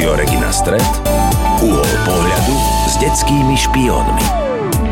Rádio Regina Stred, uhol pohľadu s detskými špiónmi.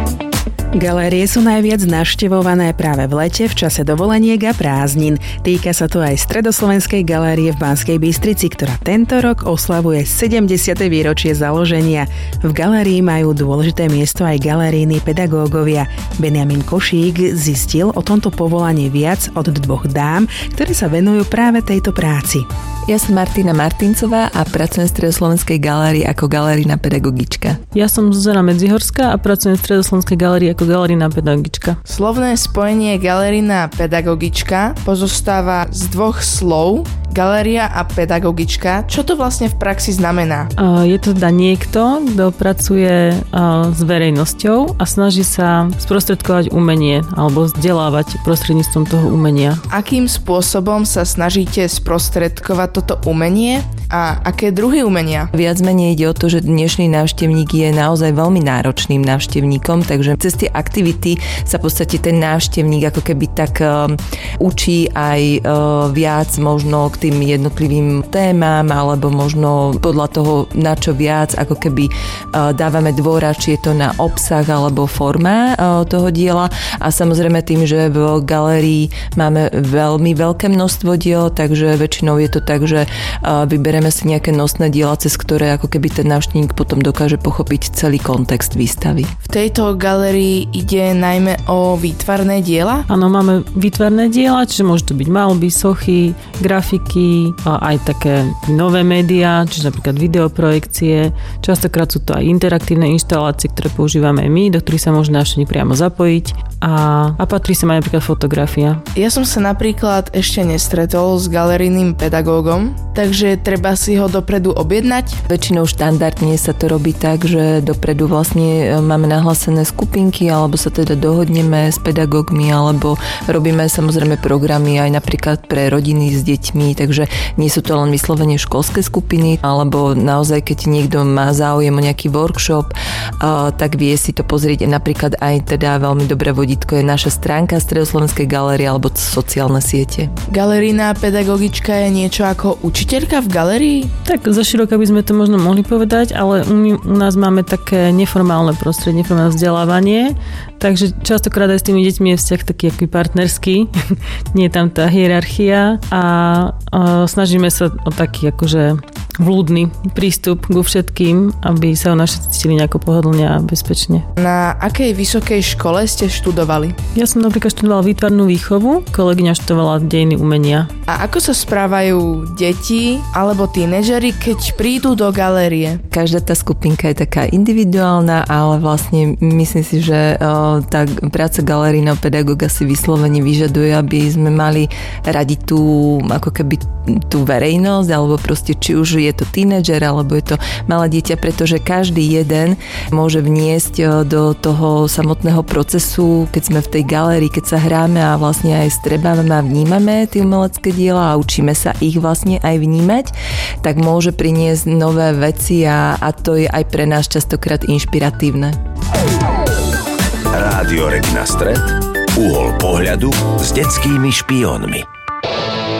Galérie sú najviac navštevované práve v lete v čase dovoleniek a prázdnin. Týka sa to aj Stredoslovenskej galérie v Banskej Bystrici, ktorá tento rok oslavuje 70. výročie založenia. V galérii majú dôležité miesto aj galerijní pedagógovia. Benjamin Košík zistil o tomto povolaní viac od dvoch dám, ktoré sa venujú práve tejto práci. Ja som Martina Martincová a pracujem v Stredoslovenskej galérii ako galerijná pedagogička. Ja som Zuzana Medzihorská a pracujem v Stredoslovenskej galérii ako galerijná pedagogička. Slovné spojenie galerijná pedagogička pozostáva z dvoch slov, galéria a pedagogička. Čo to vlastne v praxi znamená? Je to teda niekto, kto pracuje s verejnosťou a snaží sa sprostredkovať umenie alebo vzdelávať prostredníctvom toho umenia. Akým spôsobom sa snažíte sprostredkovať toto umenie a aké druhy umenia? Viac menej ide o to, že dnešný návštevník je naozaj veľmi náročným návštevníkom, takže cez tie aktivity sa v podstate ten návštevník ako keby tak učí aj viac možno k tým jednotlivým témam, alebo možno podľa toho, na čo viac, ako keby dávame dôraz, či je to na obsah alebo forma toho diela. A samozrejme tým, že v galérii máme veľmi veľké množstvo diel, takže väčšinou je to tak, že vyberieme si nejaké nosné diela, cez ktoré ako keby ten návštevník potom dokáže pochopiť celý kontext výstavy. V tejto galérii ide najmä o výtvarné diela? Áno, máme výtvarné diela, čiže môže to byť maľby, sochy, grafiky, a aj také nové médiá, čiže napríklad videoprojekcie. Častokrát sú to aj interaktívne inštalácie, ktoré používame aj my, do ktorých sa môže návštevník priamo zapojiť a patrí sa aj napríklad fotografia. Ja som sa napríklad ešte nestretol s galerijným pedagógom, takže treba si ho dopredu objednať. Väčšinou štandardne sa to robí tak, že dopredu vlastne máme nahlásené skupinky, alebo sa teda dohodneme s pedagógmi, alebo robíme samozrejme programy aj napríklad pre rodiny s deťmi, takže nie sú to len vyslovene školské skupiny, alebo naozaj keď niekto má záujem o nejaký workshop, tak vie si to pozrieť. Napríklad aj teda veľmi dobré vodítko je naša stránka Stredoslovenskej galérie alebo sociálne siete. Galerijná pedagogička je niečo ako učiteľka v galérii? Tak zaširoka by sme to možno mohli povedať, ale u nás máme také neformálne prostredie, neformálne vzdelávanie, takže častokrát aj s tými deťmi je vzťah taký aký partnerský, nie je tam tá hierarchia a snažíme sa o taký akože vľúdny prístup ku všetkým, aby sa o nás cítili nejako pohodlne a bezpečne. Na akej vysokej škole ste študovali? Ja som napríklad študovala výtvarnú výchovu, kolegyňa študovala dejiny umenia. A ako sa správajú deti alebo tínedžeri, keď prídu do galérie? Každá tá skupinka je taká individuálna, ale vlastne myslím si, že tá práca galerijného pedagóga si vyslovene vyžaduje, aby sme mali radi tú ako keby tú verejnosť, alebo proste či už je to tínedžer, alebo je to malé dieťa, pretože každý jeden môže vniesť do toho samotného procesu, keď sme v tej galérii, keď sa hráme a vlastne aj strebávame a vnímame tie umelecké diela a učíme sa ich vlastne aj vnímať, tak môže priniesť nové veci a to je aj pre nás častokrát inšpiratívne. Rádio Regina Stred, uhol pohľadu s detskými špiónmi.